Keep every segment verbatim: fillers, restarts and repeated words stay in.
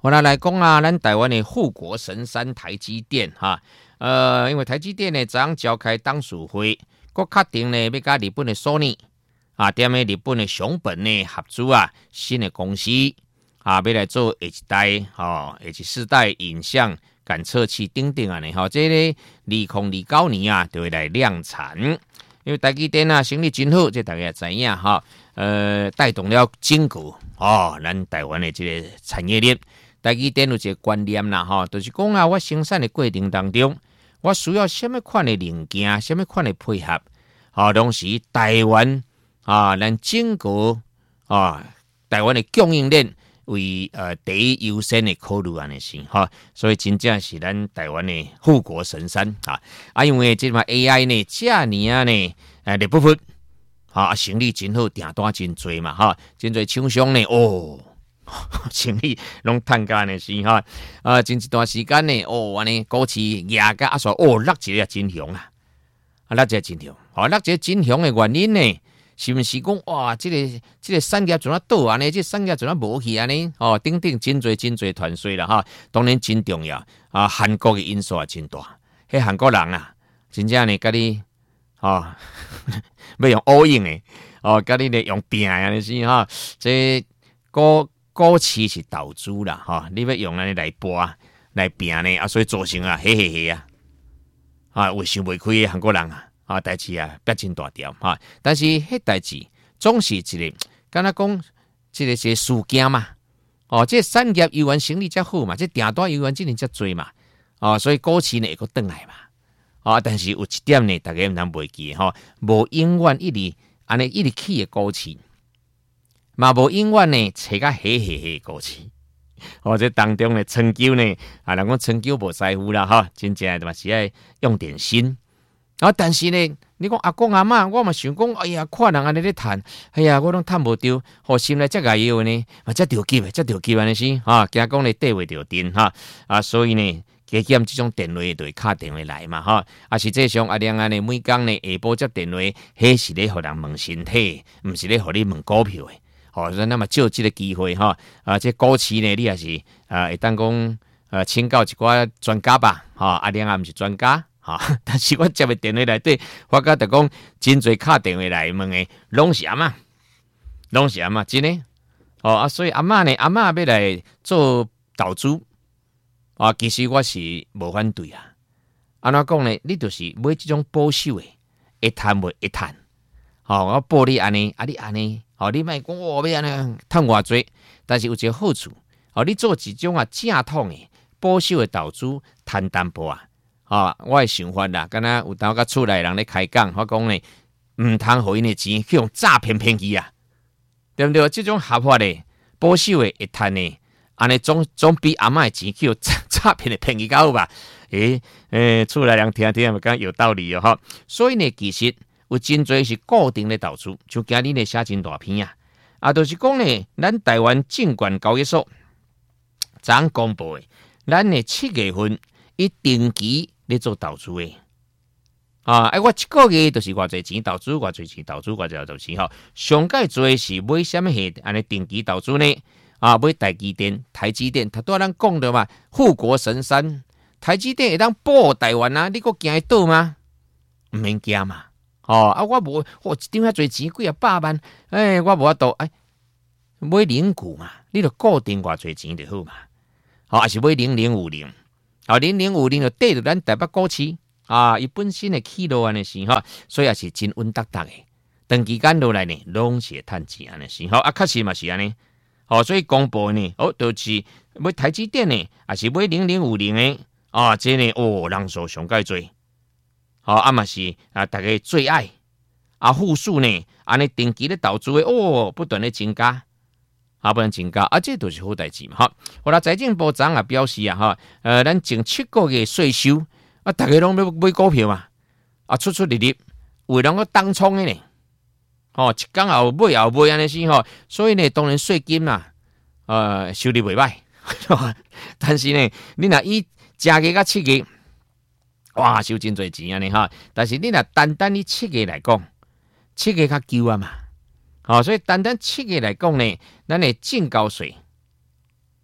我来来讲啊，咱台湾的护国神山台积电哈，呃，因为台积电呢昨天召开董事会，国确定呢要甲日本的索尼啊，踮咧日本的熊本呢合资啊，新的公司啊，要来做下一代吼，下一世代影像感测器等等啊呢，吼，这个二零二九年啊，就会来量产。因为台积电啊，生意真好，这大家也知影哈，呃，带动了整个哦，咱台湾的这个产业链。台积电有一个观念啦，吼，就是讲啊，我生产的过程当中，我需要什么款的零件，什么款的配合，啊，同时台湾啊，咱整个啊，台湾的供应链为呃第一优先的考虑安尼是哈，所以真正是咱台湾的护国神山啊！啊，因为这嘛 A I 呢，这年啊呢，呃，日不分啊，生意真好，订单真多嘛哈，真多厂商呢哦。生意拢趁干的是哈，啊，前一段时间呢，哦，安尼股市压个啊说，哦，落一个真凶啊，啊，落一个真凶，哦，落一个真凶的原因呢，是毋是讲哇，这个这个产业怎啊倒安尼，这产业怎啊无去安尼，哦，等等真侪真侪团队啦哈，当然真重要啊，韩国的因素也真大，迄韩国人啊，真正呢，甲你哦，要用 all in 的，哦，甲你咧用拼安尼是哈，这个。股市是投资啦，哈！你要用安尼来搏来拼呢啊，所以造成啊，嘿嘿嘿啊，啊，有想袂开的韩国人啊，啊，代志啊，变真大条哈。但是迄代志总是一个，敢若讲，这个是事件嘛，哦，这产业游园生意较好嘛，这订单游园今年较多嘛，哦，所以股市呢会个转来嘛，啊，但是有一点呢，大家唔通袂记吼，无永远一直安尼一直起的股市。嘛无永远呢，找个黑黑黑股市，哦，这当中的成就呢，啊，人讲成就无在乎啦，哈，真正嘛是爱用点心。啊，但是呢，你讲阿公阿嬷，我嘛想讲，哎呀，看人安尼咧趁，哎呀，我拢趁无着，好心来遮个要呢，嘛遮着急的，遮着急安尼是，哈，惊讲咧缀袂着电哈，啊，所以呢，加减这种电话就会敲电话来嘛，哈，啊，实际上阿亮安尼每工呢下晡接电话，迄是咧互人问身体，毋是咧互你问股票的。好、哦，那么就这个机会哈，啊，这股市呢，你也是啊，会当讲呃，请教一寡专家吧，哈、啊，阿亮也毋是专家，哈、啊，但是我接的电话内底，我觉得讲真侪敲电话来问的，拢是阿嬷，拢是阿嬷，真的，哦啊，所以阿嬷呢，阿嬷要来做投资，啊，其实我是无反对啊，安怎讲呢？你就是买这种保守的，一摊袂一摊，好、哦，我报你安尼，啊你安尼。哦，你莫讲我要安尼趁偌济，但是有一个好处，哦，你做一种啊正统的保守的投资，摊淡薄啊，哦，我的想法啦，敢若有当甲厝内人咧开讲，我讲呢，毋通互因的钱去用诈骗骗去啊，对不对？这种合法的保守的一摊呢，安尼总总比阿嬷的钱去用诈骗的骗去较好吧？诶、欸、诶，厝内人听听，咪讲有道理哦，哈。所以呢，其实。有真侪是固定的投资，就今日咧写真大片啊！啊，就是讲呢，咱台湾证券交易所昨天公布的，咱的七月份伊定期咧做投资的啊！哎，我一个月就是偌侪钱投资，偌侪钱投资，偌侪投资吼。上界做是买什么嘢？安尼定期投资呢？啊，买台积电、台积电，他都咱讲的嘛，护国神山，台积电会当保台湾啊？你个惊会倒吗？唔免惊嘛！哦啊，我无，我一张遐侪钱几啊百万，哎，我无法度，哎，买零股嘛，你著固定偌侪钱就好嘛。好、哦，还是买零零五零，啊，零零五零就缀着咱台北股市啊，伊本身的起落安尼是哈，所以也是真稳当当的。长期间落来呢，拢是会趁钱安尼是，好啊，确实嘛是安尼。好、哦，所以公布呢，哦，就是买台积电呢，还是买零零五零的啊，这呢，哦，人数上介多。好、哦，啊嘛是啊，大家最爱啊，户数呢，安尼定期咧投资的哦，不断咧增加，啊，不断增加，啊，这都是好代志嘛，哈。我啦，财政部长也表示啊，哈，呃，咱前七个月税收啊，大家拢要买股票嘛，啊，出出入入，有人个当冲的呢，哦，一工后买后买安尼是吼，所以呢，当然税金嘛，呃，收入袂歹，但是呢，你若以加个甲七个。哇，收真侪钱安尼哈！但是你若单单以七个来讲，七个较旧啊嘛，好、哦，所以单单七个来讲呢，咱的进交税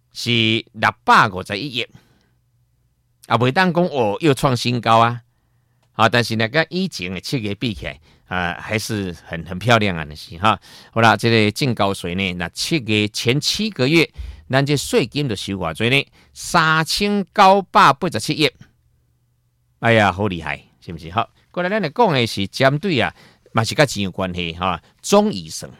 是六百五十一亿，啊，袂当讲哦又创新高啊，啊，但是呢，跟以前的七月比起来，啊，还是很很漂亮啊，那是哈。好啦，这个净高税呢，那七月前七个月，咱这税金就收偌多呢，三千九百八十七亿，哎呀，好厉害，是不是？好，过来咱来讲的是针对啊，嘛是甲钱有关系哈，总预算，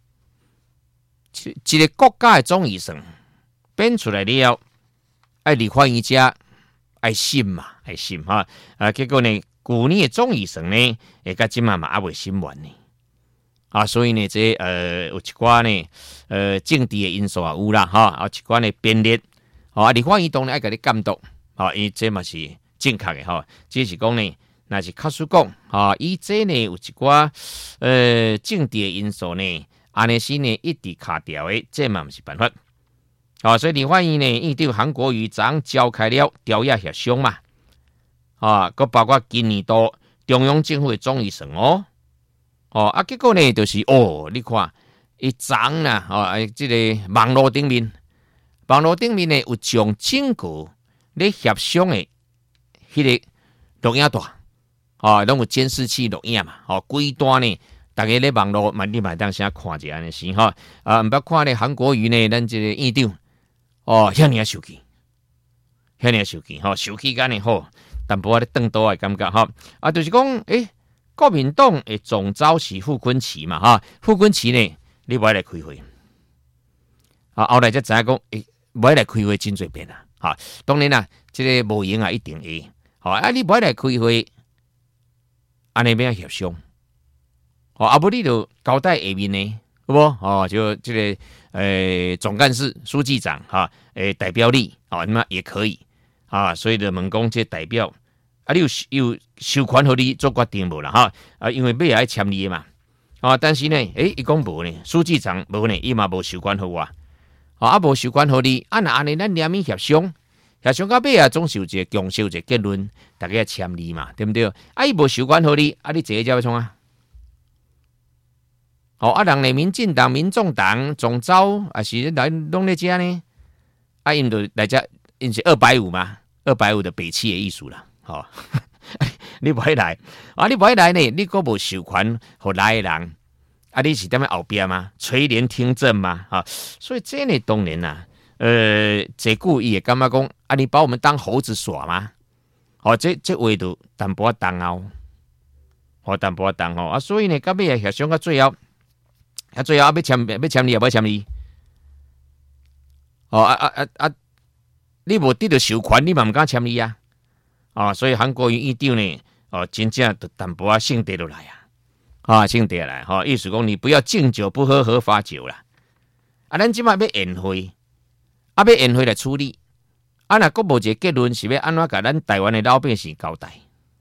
一个国家的总预算。编出来了，爱立法院家爱审嘛，爱审哈啊！结果呢，去年的总预算呢，会甲今嘛嘛还未审完呢啊！所以呢，这呃有一寡呢呃政治的因素也有啦哈，啊一寡呢编列啊，立法院当然爱甲你监督啊，因为这嘛是正确的哈。只是讲呢，那是确实讲啊，以这呢有一寡呃政治的因素呢，安尼是呢一直卡掉的，这嘛不是办法。啊、哦，所以立法院呢，院长韩国瑜昨召开了调查协商嘛，啊，佮包括今年度中央政府的总预算哦，哦啊，结果呢，就是哦，你看，伊昨啦，啊，这个网络顶面，网络顶面呢有将整个咧协商的迄个录影带，啊，拢有监视器录影嘛，哦，规段呢。大家咧网络嘛，你嘛当先看一下安尼是哈，啊，毋捌看咧韩国瑜呢，咱这个院长。哦，遐尔手机，遐尔手机，吼，手机干呢好，淡薄仔咧瞪多的感觉哈。啊，就是讲，诶、欸，国民党的总召是傅昆萁嘛，哈，傅昆萁呢，你不爱来开会，啊，后来才知影讲，诶、欸，不爱来开会真侪遍啦，哈，当然啦，这个无用啊，一定会，好啊，你不爱来开会，安尼要协商，哦，啊，不你就交代下面呢。不哦，就这个呃总干事、书记长哈，诶、啊、代表你啊，那么也可以啊，所以的问讲这代表啊，你有有授权和你做决定无啦哈啊，因为要来签字嘛啊，但是呢，诶，伊讲无呢，书记长无呢，伊嘛无授权和我啊，啊无授权和你，啊那安尼咱两面协商，协商到尾啊，总是有一个共识，一个结论，大家签字嘛，对不对？啊，伊无授权和你，啊你坐只要创啊？哦，啊，人呢，民进党、民众党总召啊，是来拢咧遮呢，啊，因就来遮，因是二百五嘛，二百五的北七的意思啦，吼、哦，你不爱来，啊，你不爱来呢，你个无授权互来的人，啊，你是踮咧后边嘛，垂帘听政嘛，哈、哦，所以这呢，当然啦，呃，这句伊会感觉讲，啊，你把我们当猴子耍吗？哦，这这话就淡薄仔重哦，哦，淡薄仔重哦，啊，所以呢，到尾协商到最后。啊，最后要签要签你也不签你，哦啊啊啊啊！你无得到授权，你嘛唔敢签你啊！啊，所以韩国瑜院长呢，哦，真正就淡薄啊，性地落来啊，啊，性地来，哈、哦，意思讲你不要敬酒不喝合法酒啦。啊，咱即摆要宴会，啊，要宴会来处理，啊，若国无一个结论是要安怎甲咱台湾的老百姓交代？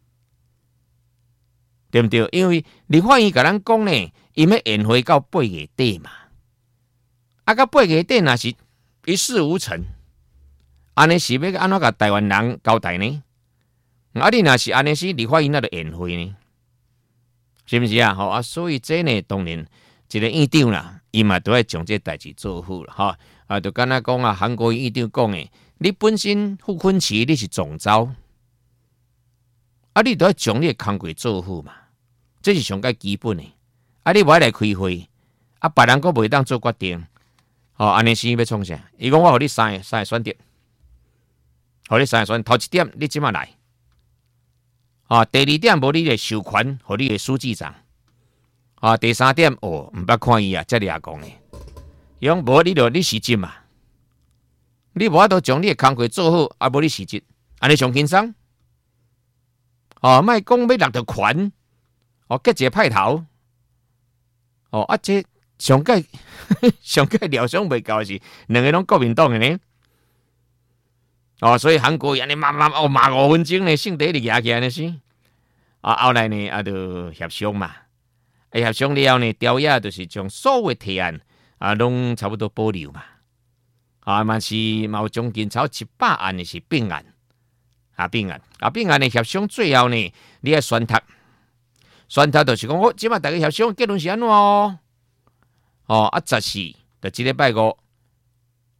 对不对？因为立法院甲咱讲呢，伊要延回到八月底嘛，啊，到八月底若是一事无成，安尼是要安怎甲台湾人交代呢？啊，你若是安尼是立法院那就延回呢，是不是啊？吼啊，所以这呢，当然一个院长啦，伊嘛都要将这代志做好啦，哈啊，就敢若讲啊，韩国院长讲诶，你本身傅昆萁你是总召。啊，你都要将你的工作做好嘛，这是上个基本的。啊，你无爱来开会，啊，别人阁袂当做决定，哦，安尼是要创啥？伊讲我互你三个三个选择，互你三个选，头一点你即马来，啊，第二点无你的授权，互你的书记长，啊，第三点哦，毋捌看伊啊，遮尔也讲诶，伊讲无你着你辞职嘛，你无法度将你的工作做好，啊，无你辞职，安尼上轻松。哦，莫讲要落着权，哦，结一个派头，哦，啊，这上届上届料想袂到是两个拢国民党的呢，哦，所以韩国人呢骂骂哦骂五分钟呢，性地力压起来呢是，啊，后来呢啊就协商嘛，啊协商了后呢，调查就是将所有提案啊拢差不多保留嘛，啊嘛是嘛有将近超一百案的是并案。啊，并案啊，并案的协商最后呢，你要宣读，宣读就是讲，我即马大家协商结论是安怎哦？哦，啊，十四就即礼拜五，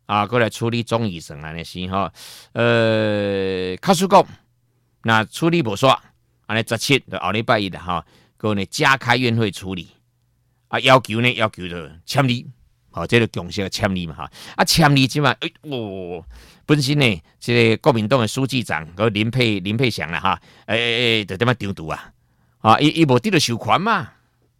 啊，过来处理众议省安尼是吼，呃，卡叔讲，那处理无煞，安尼十七就后礼拜一啦吼，过呢加开院会处理，啊要求呢要求就签字，吼、哦，这个共识签字嘛哈，啊签字即嘛，诶、欸，哦，本身呢，这个国民党的书记长个林佩林佩祥啦哈，诶诶诶，就点么张图啊，啊，伊伊无得到授权嘛，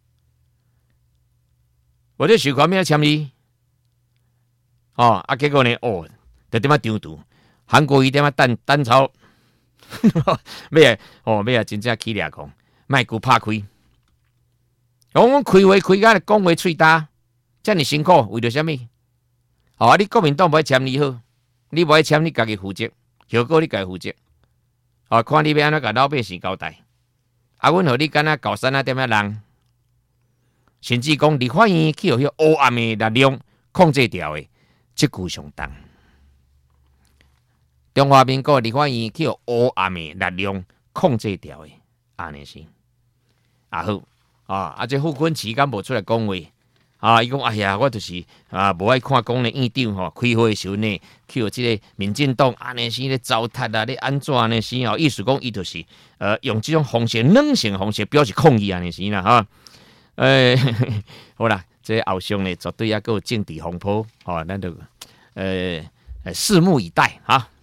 无得授权要签字。哦，啊，结果呢？哦，就点么张图，韩国瑜点么单单操，咩啊？哦，咩啊？真正起俩讲，卖股拍开，我讲开话开甲讲话喙焦，遮尔辛苦，为着什么？哦，啊，你国民党不爱签你好，你不爱签你家己负责，后果你家己负责。哦，看你要安怎甲老百姓交代。啊，阮互你敢若高山啊点么人，甚至讲立法院去互迄黑暗的力量控制掉的。即句上当，中华民国立法院去互黑暗的力量控制掉的，安尼是啊好啊，啊这傅昆萁敢无出来讲话啊？伊讲哎呀，我就是啊，无爱看讲的院长吼开会的时候呢，去互即个民进党安尼是咧糟蹋啊，咧安怎安尼是哦？意思讲伊就是呃用即种方式冷性方式表示抗议安尼是啦哈，诶、欸，好啦。这后续呢，绝对还有政治风波，吼、哦，咱就呃拭目以待哈。